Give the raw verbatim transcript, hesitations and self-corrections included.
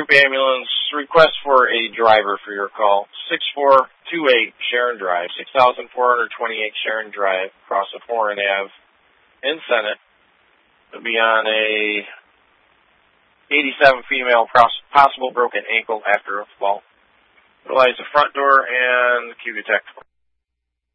Group Ambulance, request for a driver for your call. six four two eight Sharon Drive, six thousand four hundred twenty-eight Sharon Drive, across of Warren Avenue in Senate. It'll be on a eighty-seven female, possible broken ankle after a fall. Utilize the front door and Q B Tech.